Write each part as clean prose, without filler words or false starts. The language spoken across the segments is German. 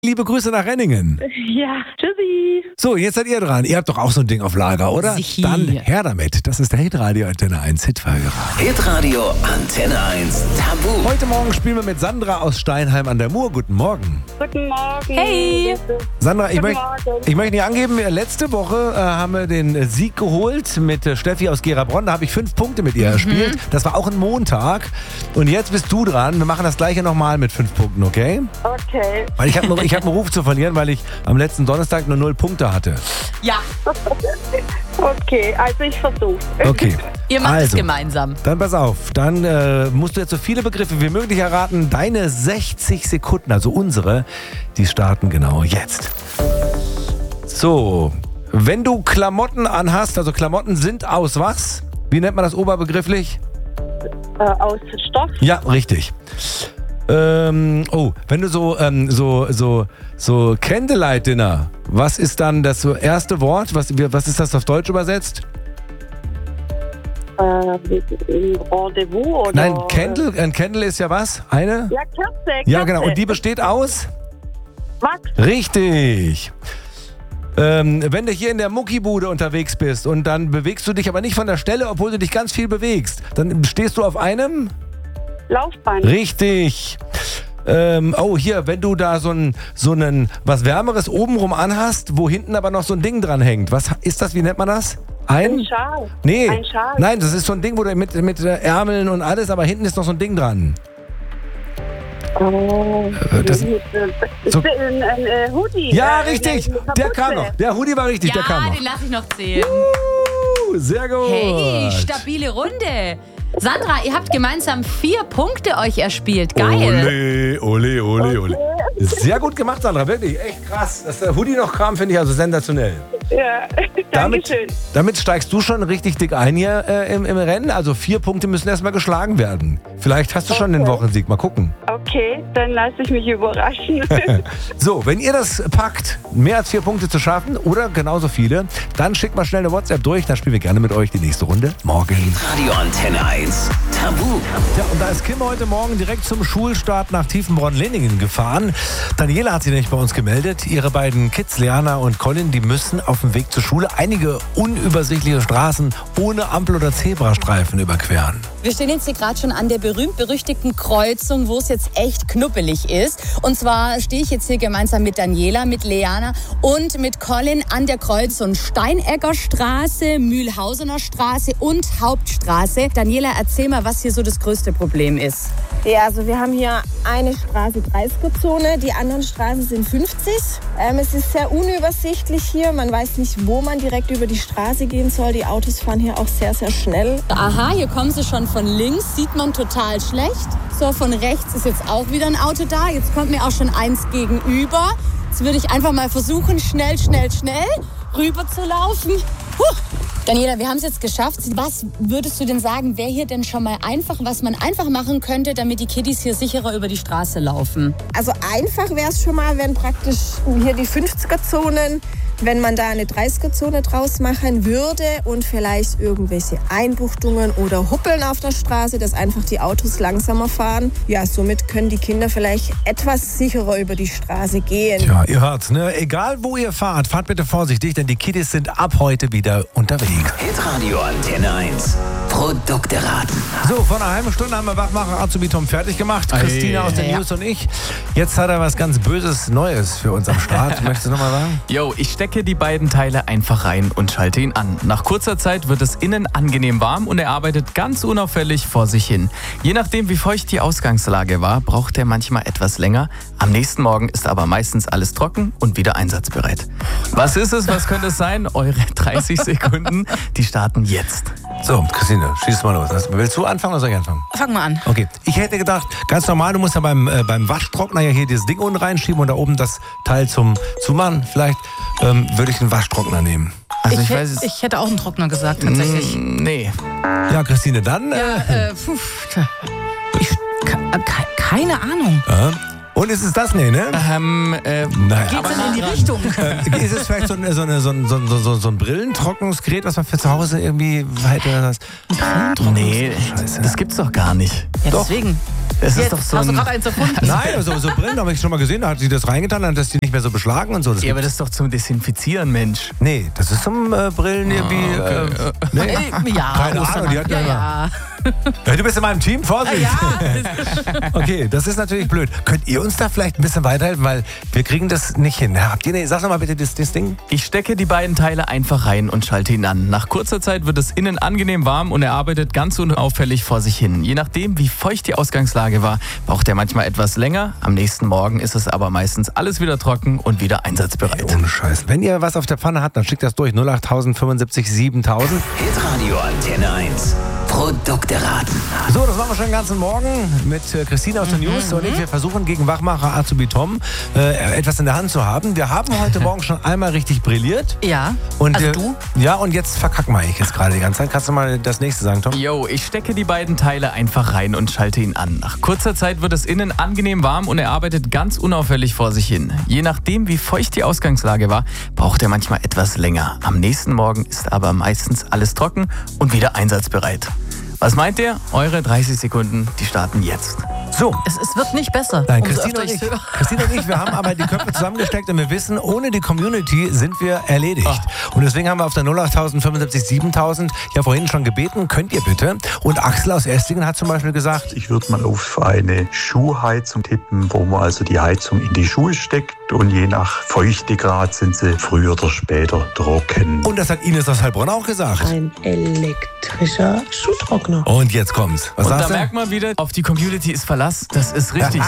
Liebe Grüße nach Renningen. Ja, tschüssi. So, jetzt seid ihr dran. Ihr habt doch auch so ein Ding auf Lager, oder? Sicher. Dann her damit. Das ist der Hitradio Antenne 1 Hitverhörer. Hitradio Antenne 1 Tabu. Heute Morgen spielen wir mit Sandra aus Steinheim an der Mur. Guten Morgen. Guten Morgen. Hey. Sandra, ich Guten möchte nicht angeben, letzte Woche haben wir den Sieg geholt mit Steffi aus Gerabronn. Da habe ich 5 Punkte mit ihr erspielt. Das war auch ein Montag. Und jetzt bist du dran. Wir machen das gleiche nochmal mit 5 Punkten, okay? Okay. Weil ich habe einen Ruf zu verlieren, weil ich am letzten Donnerstag nur 0 Punkte hatte. Ja, Okay, also ich versuche. Okay. ihr macht es Also. gemeinsam. Dann pass auf, dann musst du jetzt so viele Begriffe wie möglich erraten. Deine 60 Sekunden, also unsere, die starten genau jetzt. So, wenn du Klamotten anhast, also Klamotten sind aus was? Wie nennt man das oberbegrifflich? Aus Stoff. Ja, richtig. Wenn du so Candlelight Dinner, was ist dann das so erste Wort? Was ist das auf Deutsch übersetzt? Rendezvous oder? Nein, ein Candle ist ja was? Eine? Ja, Kerze. Ja, genau. Und die besteht aus? Wachs. Richtig. Wenn du hier in der Muckibude unterwegs bist und dann bewegst du dich aber nicht von der Stelle, obwohl du dich ganz viel bewegst, dann stehst du auf einem? Laufband. Richtig. Hier, wenn du da so einen was Wärmeres obenrum anhast, wo hinten aber noch so ein Ding dran hängt. Was ist das? Wie nennt man das? Ein Schal. Nee. Ein Schal. Nein, das ist so ein Ding, wo du mit Ärmeln und alles, aber hinten ist noch so ein Ding dran. Das- Ist so- ein Hoodie. Ja, richtig. eine Der kam Kapuze. noch. Der Hoodie war richtig, der kam Ja, noch. den lasse ich noch zählen. Sehr gut. Hey, stabile Runde. Sandra, ihr habt gemeinsam 4 Punkte euch erspielt. Geil. Ole. Sehr gut gemacht, Sandra, wirklich. Echt krass. Dass der Hoodie noch kam, finde ich also sensationell. Ja, Dankeschön. Damit steigst du schon richtig dick ein hier im Rennen. Also 4 Punkte müssen erstmal geschlagen werden. Vielleicht hast du schon den Wochensieg. Mal gucken. Okay, dann lasse ich mich überraschen. So, wenn ihr das packt, mehr als 4 Punkte zu schaffen oder genauso viele, dann schickt mal schnell eine WhatsApp durch. Dann spielen wir gerne mit euch die nächste Runde morgen. Radio Antenne 1 Tabu. Ja, und da ist Kim heute Morgen direkt zum Schulstart nach Tiefenbronn-Leningen gefahren. Daniela hat sich nämlich bei uns gemeldet. Ihre beiden Kids, Leana und Colin, die müssen auf dem Weg zur Schule einige unübersichtliche Straßen ohne Ampel oder Zebrastreifen überqueren. Wir stehen jetzt hier gerade schon an der berühmt-berüchtigten Kreuzung, wo es jetzt echt knuppelig ist. Und zwar stehe ich jetzt hier gemeinsam mit Daniela, mit Leana und mit Colin an der Kreuzung Steinegger Straße, Mühlhausener Straße und Hauptstraße. Daniela, erzähl mal, was hier so das größte Problem ist. Ja, also wir haben hier eine Straße 30er-Zone, die anderen Straßen sind 50. Es ist sehr unübersichtlich hier. Man weiß nicht, wo man direkt über die Straße gehen soll. Die Autos fahren hier auch sehr, sehr schnell. Aha, hier kommen sie schon von links, sieht man total schlecht. So, von rechts ist jetzt auch wieder ein Auto da. Jetzt kommt mir auch schon eins gegenüber. Jetzt würde ich einfach mal versuchen, schnell rüber zu laufen. Daniela, wir haben es jetzt geschafft. Was würdest du denn sagen, wäre hier denn schon mal einfach, was man einfach machen könnte, damit die Kiddies hier sicherer über die Straße laufen? Also einfach wäre es schon mal, wenn praktisch hier die 50er-Zonen, wenn man da eine 30er-Zone draus machen würde und vielleicht irgendwelche Einbuchtungen oder Huppeln auf der Straße, dass einfach die Autos langsamer fahren. Ja, somit können die Kinder vielleicht etwas sicherer über die Straße gehen. Ja, ihr hört's, ne? Egal wo ihr fahrt, fahrt bitte vorsichtig, denn die Kiddies sind ab heute wieder unterwegs. Hitradio Antenne 1 Produkte raten. So, vor einer halben Stunde haben wir Wachmacher Azubi Tom fertig gemacht. Christina aus den News und ich. Jetzt hat er was ganz Böses Neues für uns am Start. Möchtest du nochmal sagen? Yo, ich stecke die beiden Teile einfach rein und schalte ihn an. Nach kurzer Zeit wird es innen angenehm warm und er arbeitet ganz unauffällig vor sich hin. Je nachdem, wie feucht die Ausgangslage war, braucht er manchmal etwas länger. Am nächsten Morgen ist aber meistens alles trocken und wieder einsatzbereit. Was ist es? Was könnte es sein? Eure 30 Sekunden, die starten jetzt. So, Christine, schieß mal los. Willst du anfangen oder soll ich anfangen? Fang mal an. Okay, ich hätte gedacht, ganz normal, du musst ja beim Waschtrockner ja hier dieses Ding unten reinschieben und da oben das Teil zum Zumachen. Vielleicht würde ich einen Waschtrockner nehmen. Also ich weiß es. Ich hätte auch einen Trockner gesagt, tatsächlich. Nee. Ja, Christine, dann... Keine Ahnung. Und ist es das? Nee, ne? Geht's Nein. denn in die Richtung? Ist es vielleicht so ein Brillentrocknungsgerät, was man für zu Hause irgendwie hätte? Nee, Scheiße. das gibt's doch gar nicht. Ja, Doch. deswegen. Das Jetzt ist doch so hast du ein... gerade eins erfunden. Nein, so Brillen habe ich schon mal gesehen. Da hat sie das reingetan, dann hat die nicht mehr so beschlagen und so. Das Ja, aber das ist doch zum Desinfizieren, Mensch. nee, das ist zum Brillen irgendwie. Nee. Ja, Keine Ostermann. Ahnung, die hat ja ja. Ja, du bist in meinem Team, Vorsicht. Okay, das ist natürlich blöd. Könnt ihr uns da vielleicht ein bisschen weiterhelfen, weil wir kriegen das nicht hin. Habt ihr, sag noch mal bitte das Ding. Ich stecke die beiden Teile einfach rein und schalte ihn an. Nach kurzer Zeit wird es innen angenehm warm und er arbeitet ganz unauffällig vor sich hin. Je nachdem, wie feucht die Ausgangslage war, braucht er manchmal etwas länger. Am nächsten Morgen ist es aber meistens alles wieder trocken und wieder einsatzbereit. Ohne Scheiß. Wenn ihr was auf der Pfanne habt, dann schickt das durch 08000 75 7000. Hitradio Antenne 1. Produkte raten. So, das machen wir schon den ganzen Morgen mit Christine aus den News und ich. Wir versuchen gegen Wachmacher Azubi Tom etwas in der Hand zu haben. Wir haben heute Morgen schon einmal richtig brilliert. Ja, Und, also du? Ja, und jetzt verkacken wir jetzt gerade die ganze Zeit. Kannst du mal das nächste sagen, Tom? Yo, ich stecke die beiden Teile einfach rein und schalte ihn an. Nach kurzer Zeit wird es innen angenehm warm und er arbeitet ganz unauffällig vor sich hin. Je nachdem, wie feucht die Ausgangslage war, braucht er manchmal etwas länger. Am nächsten Morgen ist aber meistens alles trocken und wieder einsatzbereit. Was meint ihr? Eure 30 Sekunden, die starten jetzt. So. Es wird nicht besser. Nein, umso Christine öfter und, ich's ich, höre. Christine und ich, wir haben aber die Köpfe zusammengesteckt und wir wissen, ohne die Community sind wir erledigt. Und deswegen haben wir auf der 08000 75 7000 ja vorhin schon gebeten, könnt ihr bitte. Und Axel aus Esslingen hat zum Beispiel gesagt, Ich würde mal auf eine Schuhheizung tippen, wo man also die Heizung in die Schuhe steckt und je nach Feuchtegrad sind sie früher oder später trocken. und das hat Ines aus Heilbronn auch gesagt. Ein elektrischer Schuhtrockner. Und jetzt kommt's. Was Und da sagst du? merkt man wieder, auf die Community ist Verlass. Das ist richtig.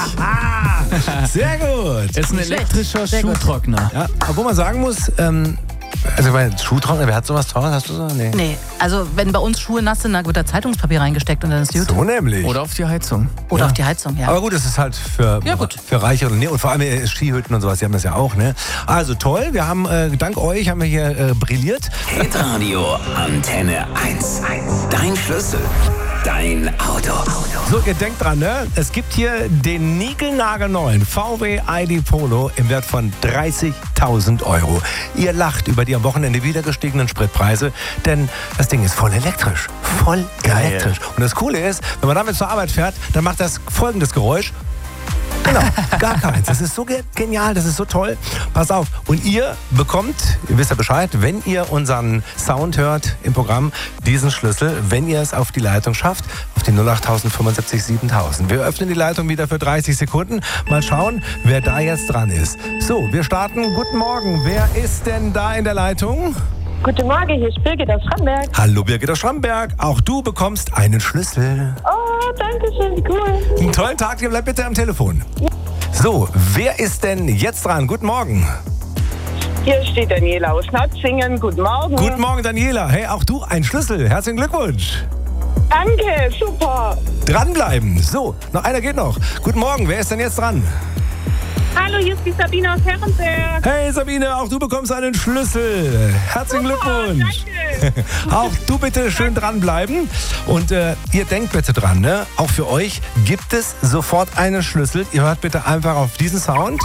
Sehr gut. Es ist ein elektrischer Schuhtrockner. Ja, obwohl man sagen muss, also ich meine, Schuhtrockner, wer hat sowas Teures? Hast du so? Nee. Nee, also wenn bei uns Schuhe nass sind, dann wird da Zeitungspapier reingesteckt und dann ist gut. So nämlich. Oder auf die Heizung. Oder auf die Heizung, ja. Aber gut, das ist halt für Reiche und, und vor allem Skihütten und sowas, die haben das ja auch, ne? Also toll, wir haben, dank euch haben wir hier brilliert. Hitradio Antenne 1. Dein Schlüssel. Dein Auto. So, ihr denkt dran, ne? Es gibt hier den niegelnagelneuen VW ID Polo im Wert von 30.000 Euro. Ihr lacht über die am Wochenende wieder gestiegenen Spritpreise, denn das Ding ist voll elektrisch. Voll Geil. elektrisch. Und das Coole ist, wenn man damit zur Arbeit fährt, dann macht das folgendes Geräusch. Genau, gar keins. Das ist so genial, das ist so toll. Pass auf. Und ihr bekommt, ihr wisst ja Bescheid, wenn ihr unseren Sound hört im Programm, diesen Schlüssel, wenn ihr es auf die Leitung schafft, auf die 08000 75 7000. Wir öffnen die Leitung wieder für 30 Sekunden. Mal schauen, wer da jetzt dran ist. So, wir starten. Guten Morgen. Wer ist denn da in der Leitung? Guten Morgen, hier ist Birgit aus Schramberg. Hallo Birgit aus Schramberg. Auch du bekommst einen Schlüssel. Oh, danke schön, cool. Einen tollen Tag, ihr bleibt bitte am Telefon. So, wer ist denn jetzt dran? Guten Morgen. Hier steht Daniela aus Notzingen. Guten Morgen. Guten Morgen, Daniela. Hey, auch du ein Schlüssel. Herzlichen Glückwunsch. Danke, super. Dranbleiben. So, noch einer geht noch. Guten Morgen, wer ist denn jetzt dran? Hallo, hier ist die Sabine aus Herrenberg. Hey Sabine, auch du bekommst einen Schlüssel. Herzlichen Glückwunsch. Danke. Auch du bitte schön dranbleiben. Und ihr denkt bitte dran, ne? Auch für euch gibt es sofort einen Schlüssel. Ihr hört bitte einfach auf diesen Sound.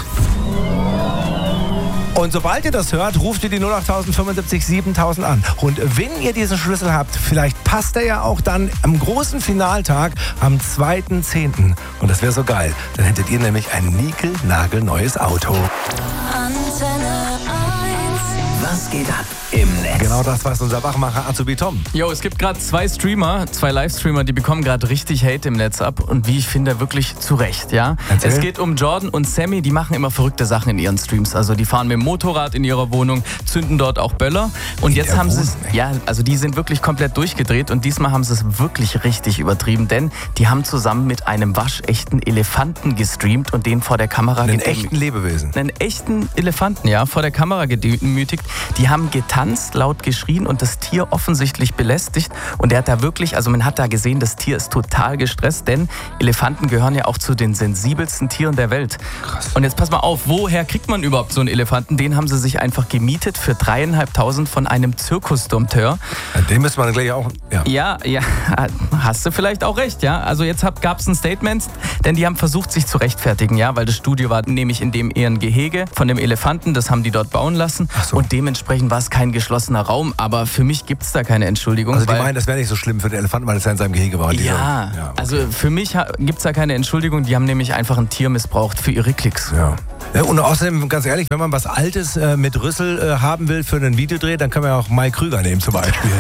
Und sobald ihr das hört, ruft ihr die 08000 75 7000 an. Und wenn ihr diesen Schlüssel habt, vielleicht passt er ja auch dann am großen Finaltag am 2.10. Und das wäre so geil. Dann hättet ihr nämlich ein niegelnagelneues Auto. Antenne 1. Was geht ab im Netz? Genau das weiß unser Wachmacher Azubi Tom. Jo, es gibt gerade zwei Livestreamer, die bekommen gerade richtig Hate im Netz ab und wie ich finde, wirklich zu Recht, ja. Erzähl. Es geht um Jordan und Sammy, die machen immer verrückte Sachen in ihren Streams. Also die fahren mit dem Motorrad in ihrer Wohnung, zünden dort auch Böller und jetzt haben sie es, ja, also die sind wirklich komplett durchgedreht und diesmal haben sie es wirklich richtig übertrieben, denn die haben zusammen mit einem waschechten Elefanten gestreamt und den vor der Kamera Einen echten Lebewesen. einen echten Elefanten, ja, vor der Kamera gedemütigt. Die haben getanzt, laut geschrien und das Tier offensichtlich belästigt. Und er hat da wirklich, also man hat da gesehen, das Tier ist total gestresst, denn Elefanten gehören ja auch zu den sensibelsten Tieren der Welt. Krass. Und jetzt pass mal auf, woher kriegt man überhaupt so einen Elefanten? Den haben sie sich einfach gemietet für 3.500 von einem Zirkusdompteur. Ja, den müssen wir gleich auch. Ja. Ja, hast du vielleicht auch recht, ja. Also jetzt gab es ein Statement, denn die haben versucht, sich zu rechtfertigen, ja, weil das Studio war nämlich in dem eher ein Gehege von dem Elefanten, das haben die dort bauen lassen. Und dementsprechend war es kein geschlossener Raum. Aber für mich gibt es da keine Entschuldigung. Also die meinen, das wäre nicht so schlimm für den Elefanten, weil es ja in seinem Gehege war. Ja, okay. Also für mich gibt es da keine Entschuldigung. Die haben nämlich einfach ein Tier missbraucht für ihre Klicks. Ja. Und außerdem, ganz ehrlich, wenn man was Altes mit Rüssel haben will für einen Videodreh, dann kann man ja auch Mike Krüger nehmen zum Beispiel.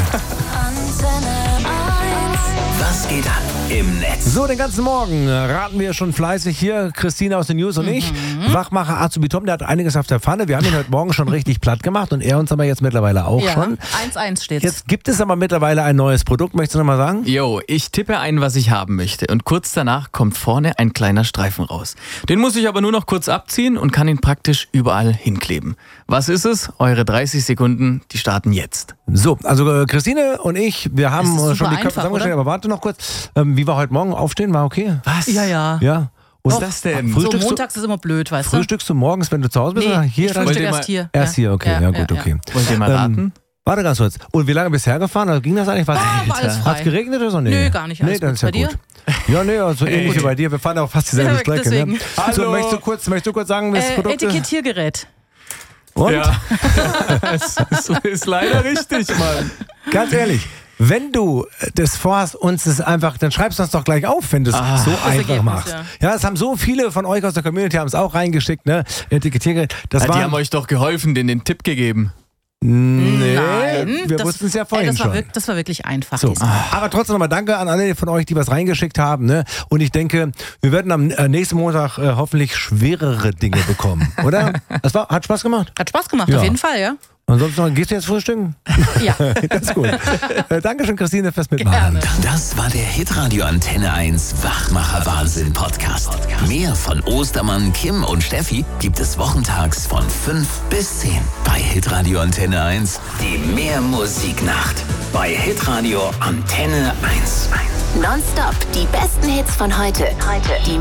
Was geht ab im Netz? So, den ganzen Morgen raten wir schon fleißig hier, Christina aus den News und ich. Wachmacher Azubi Tom, der hat einiges auf der Pfanne. Wir haben ihn heute Morgen schon richtig platt gemacht und er uns aber jetzt mittlerweile auch schon. 1-1 steht's. Jetzt gibt es aber mittlerweile ein neues Produkt. Möchtest du noch mal sagen? Jo, ich tippe ein, was ich haben möchte. Und kurz danach kommt vorne ein kleiner Streifen raus. Den muss ich aber nur noch kurz abziehen und kann ihn praktisch überall hinkleben. Was ist es? Eure 30 Sekunden, die starten jetzt. So, also Christine und ich, wir haben schon die Köpfe einfach, zusammengestellt, aber warte noch kurz. Wie war heute Morgen? Aufstehen war okay? Was? Ja. Ja. Was ist das denn? So montags ist immer blöd, weißt du? Frühstückst du morgens, wenn du zu Hause bist? Nee, oder hier ich frühstück erst hier. Erst hier, okay. Ja, gut, okay. Wollt ihr mal raten? Warte ganz kurz. Und wie lange bist du hergefahren? Also ging das eigentlich? War alles frei. Hat es geregnet oder so? Nee. Nö, gar nicht. Alles dann gut. ist ja Bei dir? gut. Ja, nee, also ähnlich wie bei dir. Wir fahren auch fast dieselbe Ja, Strecke. deswegen. Ne? So, möchtest du kurz sagen, was Produkt ist? Etikettiergerät. Und? Ja, es ist leider richtig, Mann. Ganz ehrlich, wenn du das vorhast, uns das einfach, dann schreibst du uns doch gleich auf, wenn du es so einfach machst. Ja, es haben so viele von euch aus der Community haben es auch reingeschickt, ne? Etikettiergerät. Die haben euch doch geholfen, den Tipp gegeben. Nee, Nein, wir wussten es ja vorhin schon. Das war wirklich einfach. So. Aber trotzdem nochmal danke an alle von euch, die was reingeschickt haben. Ne? Und ich denke, wir werden am nächsten Montag hoffentlich schwerere Dinge bekommen, oder? Hat Spaß gemacht? Hat Spaß gemacht, auf jeden Fall, ja. Ansonsten gehst du jetzt frühstücken? Ja. Das ist gut. Dankeschön, Christine, fürs Mitmachen. Das war der Hitradio Antenne 1 Wachmacher Wahnsinn Podcast. Mehr von Ostermann, Kim und Steffi gibt es wochentags von 5 bis 10 bei Hitradio Antenne 1. Die Mehrmusiknacht bei Hitradio Antenne 1. Nonstop die besten Hits von heute. Die